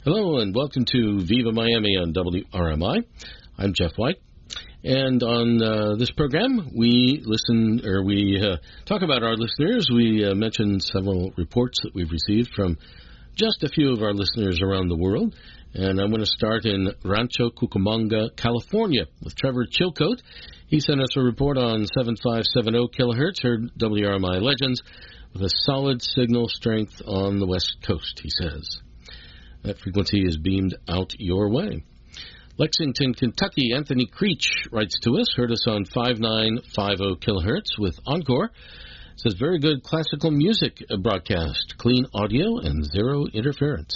Hello and welcome to Viva Miami on WRMI. I'm Jeff White. And on this program, we talk about our listeners. We mention several reports that we've received from just a few of our listeners around the world. And I'm going to start in Rancho Cucamonga, California, with Trevor Chilcote. He sent us a report on 7570 kilohertz, heard WRMI Legends, with a solid signal strength on the West Coast, he says. That frequency is beamed out your way. Lexington, Kentucky, Anthony Creech writes to us, heard us on 5950 kilohertz with Encore. Says, very good classical music broadcast, clean audio and zero interference.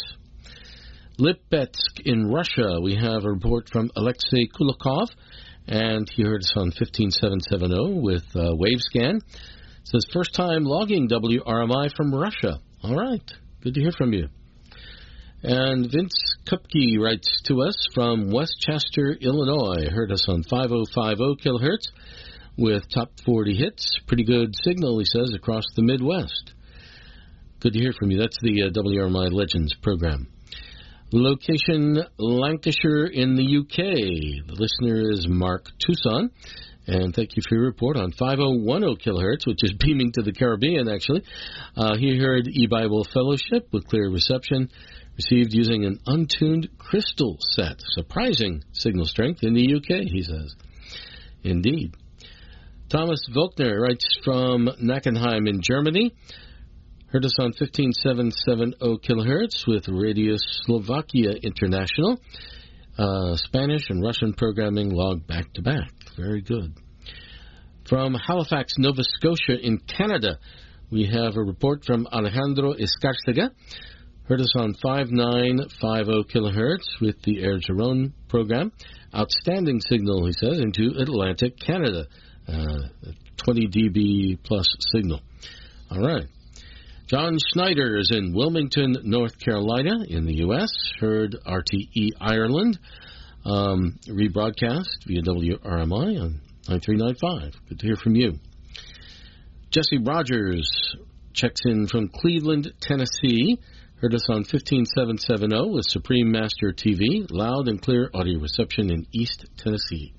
Lipetsk in Russia, we have a report from Alexei Kulikov, and he heard us on 15770 with Wavescan. Says, first time logging WRMI from Russia. All right, good to hear from you. And Vince Kupke writes to us from Westchester, Illinois. Heard us on 5050 kilohertz with top 40 hits. Pretty good signal, he says, across the Midwest. Good to hear from you. That's the WRMI Legends program. Location, Lancashire in the UK. The listener is Mark Tucson. And thank you for your report on 5010 kilohertz, which is beaming to the Caribbean, actually. He heard E-Bible Fellowship with clear reception, received using an untuned crystal set. Surprising signal strength in the UK, he says. Indeed. Thomas Volkner writes from Nackenheim in Germany. Heard us on 15770 kilohertz with Radio Slovakia International. Spanish and Russian programming logged back-to-back. Very good. From Halifax, Nova Scotia in Canada, we have a report from Alejandro Escarcega. Heard us on 5950 kilohertz with the Air Giron program. Outstanding signal, he says, into Atlantic Canada. 20 dB plus signal. All right. John Schneider is in Wilmington, North Carolina in the U.S. Heard RTE Ireland rebroadcast via WRMI on 9395. Good to hear from you. Jesse Rogers checks in from Cleveland, Tennessee. Heard us on 15770 with Supreme Master TV, loud and clear audio reception in East Tennessee.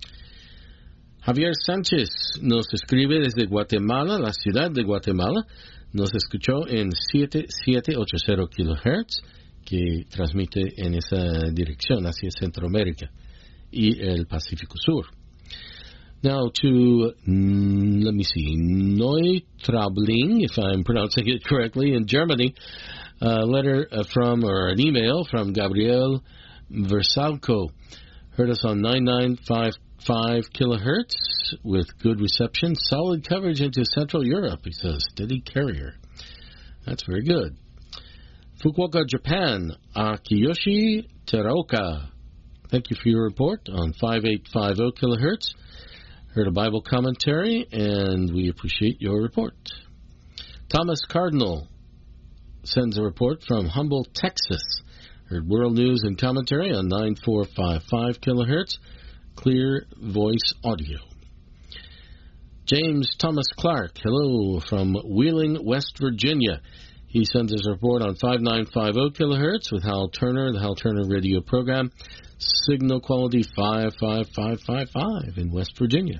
Javier Sánchez nos escribe desde Guatemala, la ciudad de Guatemala. Nos escuchó en 7780 kHz, que transmite en esa dirección hacia Centroamérica y el Pacífico Sur. Now to, Neutraubling, if I'm pronouncing it correctly, in Germany. Letter an email from Gabriel Versalco. Heard us on 9955 kilohertz with good reception. Solid coverage into Central Europe, he says. Steady carrier. That's very good. Fukuoka, Japan. Akiyoshi Teraoka. Thank you for your report on 5850 kilohertz. Heard a Bible commentary, and we appreciate your report. Thomas Cardinal sends a report from Humboldt, Texas. Heard world news and commentary on 9455 kilohertz. Clear voice audio. James Thomas Clark, hello, from Wheeling, West Virginia. He sends us a report on 5950 kilohertz with Hal Turner, the Hal Turner radio program. Signal quality 55555 in West Virginia.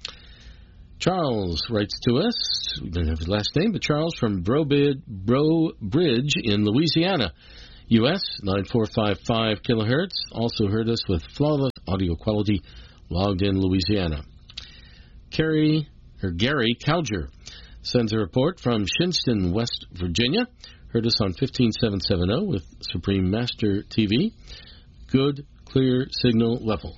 Charles writes to us, we don't have his last name, but Charles from Breaux Bridge in Louisiana, U.S., 9455 kilohertz. Also heard us with flawless audio quality, logged in Louisiana. Gary Cowger sends a report from Shinston, West Virginia. Heard us on 15770 with Supreme Master TV. Good, clear signal level.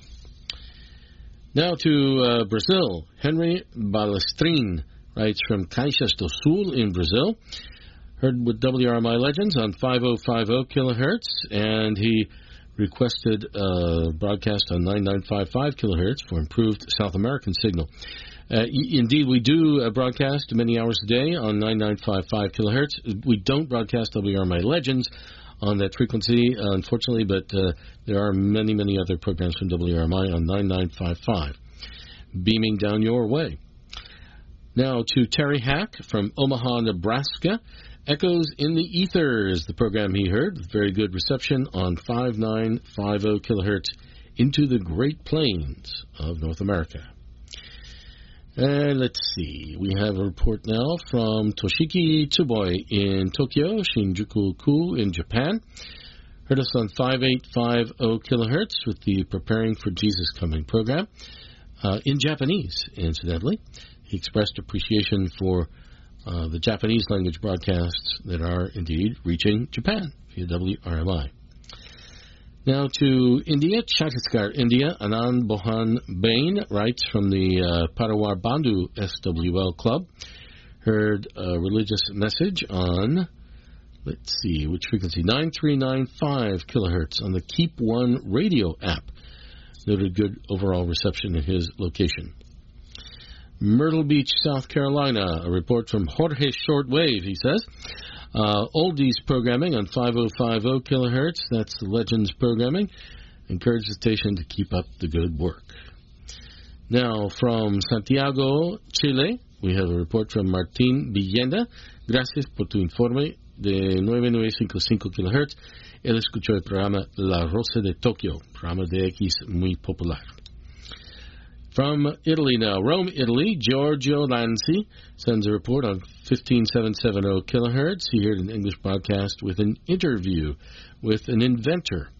Now to Brazil. Henry Balestrin writes from Caxias do Sul in Brazil. Heard with WRMI Legends on 5050 kilohertz, and he requested a broadcast on 9955 kilohertz for improved South American signal. Indeed, we do broadcast many hours a day on 9955 kilohertz. We don't broadcast WRMI Legends on that frequency, unfortunately, but there are many, many other programs from WRMI on 9955 beaming down your way. Now to Terry Hack from Omaha, Nebraska, Echoes in the Ether is the program he heard, with very good reception on 5950 kilohertz into the Great Plains of North America. And let's see, we have a report now from Toshiki Tsuboi in Tokyo, Shinjuku-ku in Japan. Heard us on 5850 kilohertz with the Preparing for Jesus Coming program, in Japanese, incidentally. He expressed appreciation for the Japanese language broadcasts that are indeed reaching Japan via WRMI. Now to India, Chhattisgarh, India. Anand Bohan Bain writes from the Parawar Bandhu SWL Club. Heard a religious message on, let's see, which frequency? 9395 kilohertz on the Keep One radio app. Noted good overall reception in his location. Myrtle Beach, South Carolina. A report from Jorge Shortwave, he says. Oldies programming on 5050 kilohertz. That's the Legends programming. Encourage the station to keep up the good work. Now, from Santiago, Chile, we have a report from Martín Villenda. Gracias por tu informe de 9955 kilohertz. Él escuchó el programa La Rosa de Tokio, programa de X muy popular. From Italy now, Rome, Italy, Giorgio Lanzi sends a report on 15770 kilohertz. He heard an English broadcast with an interview with an inventor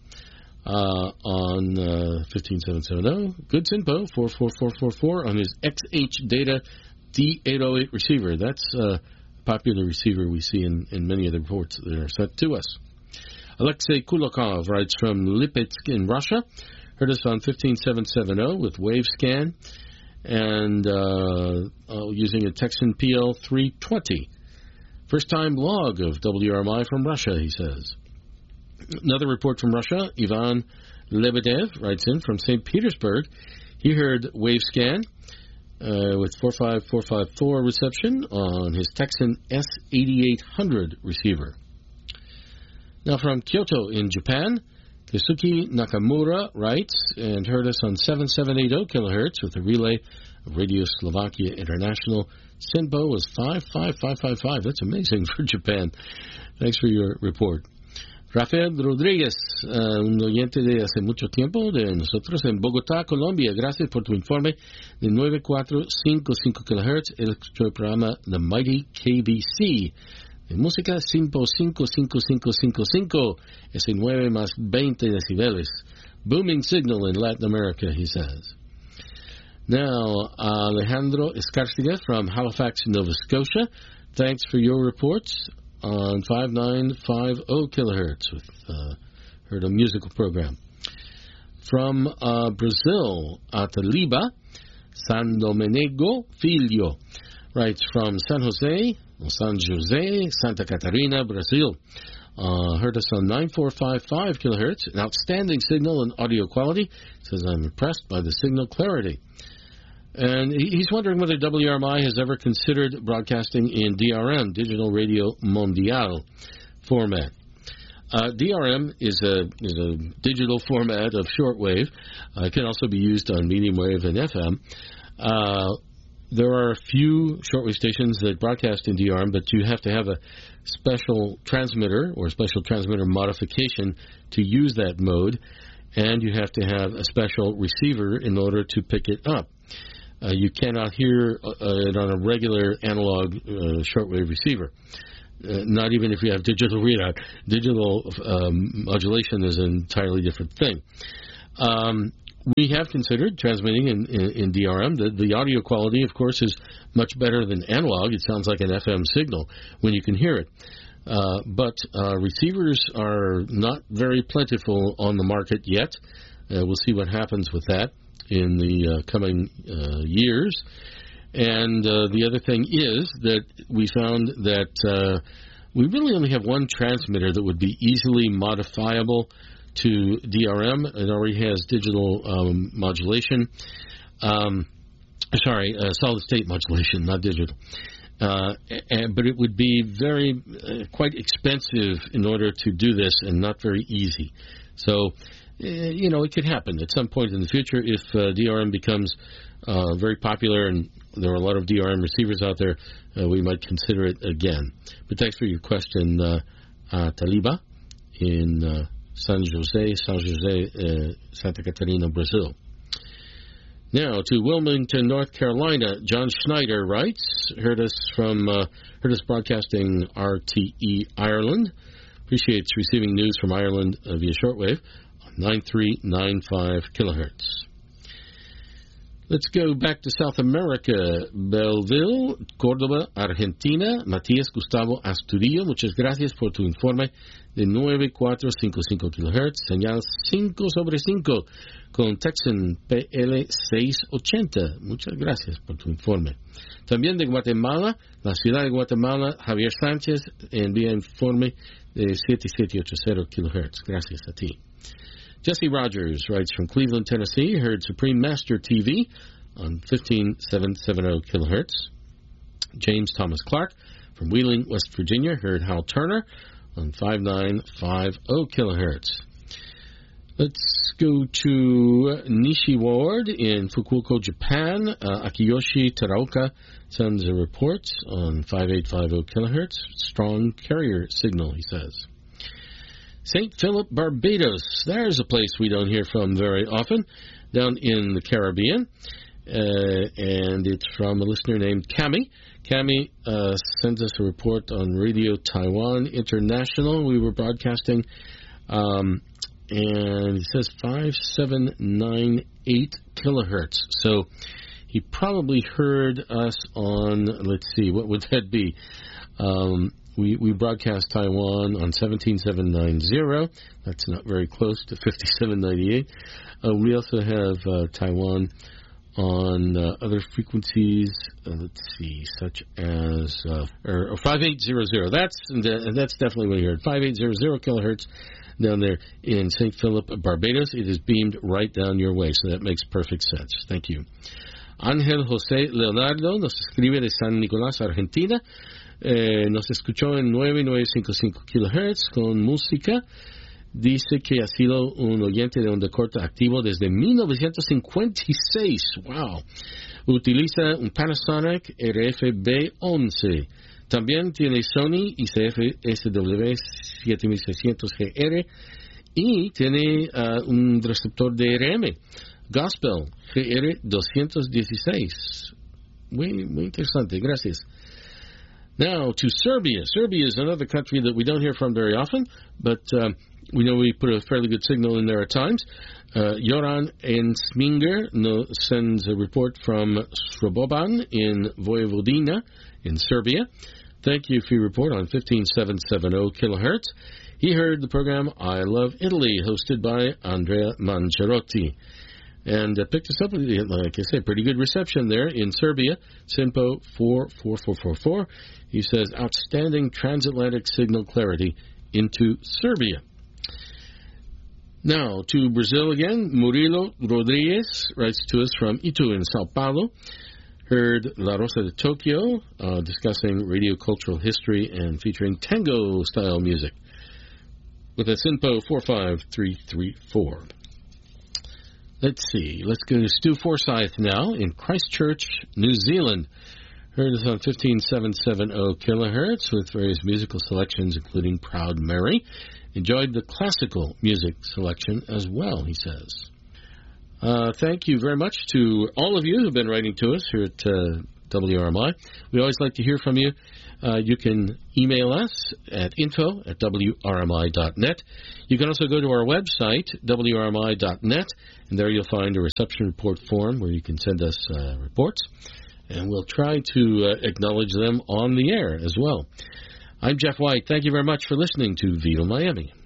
on 15770. Good Sinpo, 44444 on his XH Data D808 receiver. That's a popular receiver we see in many of the reports that are sent to us. Alexei Kulakov writes from Lipetsk in Russia. Heard us on 15770 with WaveScan and using a Texan PL320. First time log of WRMI from Russia, he says. Another report from Russia, Ivan Lebedev writes in from St. Petersburg. He heard WaveScan with 45454 reception on his Texan S8800 receiver. Now from Kyoto in Japan, Keisuke Nakamura writes and heard us on 7780 kilohertz with a relay of Radio Slovakia International. SINPO was 55555. That's amazing for Japan. Thanks for your report. Rafael Rodríguez, un oyente de hace mucho tiempo de nosotros en Bogotá, Colombia. Gracias por tu informe de 9455 kilohertz. El programa The Mighty KBC. De música 55555, ese 9 más 20 decibeles. Booming signal in Latin America, he says. Now, Alejandro Escarcega from Halifax, Nova Scotia. Thanks for your reports on 5950 kilohertz with heard a musical program. From Brazil, Ataliba, San Domenico Filho writes from San Jose, Santa Catarina, Brazil. Heard us on 9455 kilohertz, an outstanding signal and audio quality. Says, I'm impressed by the signal clarity. And he's wondering whether WRMI has ever considered broadcasting in DRM, Digital Radio Mondial format. DRM is a digital format of shortwave. It can also be used on medium wave and FM. There are a few shortwave stations that broadcast in DRM, but you have to have a special transmitter or special transmitter modification to use that mode, and you have to have a special receiver in order to pick it up. You cannot hear it on a regular analog shortwave receiver, not even if you have digital readout. Digital modulation is an entirely different thing. We have considered transmitting in DRM. The audio quality, of course, is much better than analog. It sounds like an FM signal when you can hear it. But receivers are not very plentiful on the market yet. We'll see what happens with that in the coming years. And the other thing is that we found that we really only have one transmitter that would be easily modifiable to DRM. It already has digital modulation. Solid-state modulation, not digital. But it would be quite expensive in order to do this and not very easy. So, it could happen at some point in the future if DRM becomes very popular and there are a lot of DRM receivers out there. We might consider it again. But thanks for your question, Taliba, in San Jose, Santa Catarina, Brazil. Now to Wilmington, North Carolina. John Schneider writes, heard us broadcasting RTE Ireland. Appreciates receiving news from Ireland via shortwave on 9395 kilohertz. Let's go back to South America. Belleville, Córdoba, Argentina. Matías Gustavo Asturillo, muchas gracias por tu informe de 9455 kilohertz, señal 5/5 con Texan PL680. Muchas gracias por tu informe. También de Guatemala, la ciudad de Guatemala, Javier Sánchez envía informe de 7780 kilohertz. Gracias a ti. Jesse Rogers writes from Cleveland, Tennessee, heard Supreme Master TV on 15770 kilohertz. James Thomas Clark from Wheeling, West Virginia, heard Hal Turner on 5950 kilohertz. Let's go to Nishi Ward in Fukuoka, Japan. Akiyoshi Teraoka sends a report on 5850 kilohertz. Strong carrier signal, he says. St. Philip, Barbados. There's a place we don't hear from very often, down in the Caribbean. And it's from a listener named Cami. Cami sends us a report on Radio Taiwan International. We were broadcasting, and he says 5798 kilohertz. So he probably heard us on, let's see, what would that be? We broadcast Taiwan on 17790. That's not very close to 5798. We also have Taiwan on other frequencies, let's see, such as or 5800. That's definitely what you heard. 5800 kilohertz down there in St. Philip, Barbados. It is beamed right down your way, so that makes perfect sense. Thank you. Ángel José Leonardo nos escribe de San Nicolás, Argentina. Nos escuchó en 9955 kilohertz con música. Dice que ha sido un oyente de onda corta activo desde 1956. Wow. Utiliza un Panasonic RFB11. También tiene Sony ICF SW7600GR y tiene un receptor DRM Gospel GR216. Muy interesante. Gracias. Now to Serbia. Serbia is another country that we don't hear from very often, but we know we put a fairly good signal in there at times. Joran Ensminger sends a report from Slobodan in Vojvodina in Serbia. Thank you for your report on 15770 kilohertz. He heard the program I Love Italy, hosted by Andrea Mangerotti. And picked us up, like I said, pretty good reception there in Serbia. Simpo 44444. He says, outstanding transatlantic signal clarity into Serbia. Now, to Brazil again. Murilo Rodriguez writes to us from Itu in Sao Paulo. Heard La Rosa de Tokyo discussing radio cultural history and featuring tango-style music with a SINPO 45334. Let's see. Let's go to Stu Forsyth now in Christchurch, New Zealand. Heard us on 15770 kilohertz with various musical selections, including Proud Mary. Enjoyed the classical music selection as well, he says. Thank you very much to all of you who have been writing to us here at WRMI. We always like to hear from you. You can email us at info@wrmi.net. You can also go to our website, wrmi.net, and there you'll find a reception report form where you can send us reports, and we'll try to acknowledge them on the air as well. I'm Jeff White. Thank you very much for listening to Viva Miami.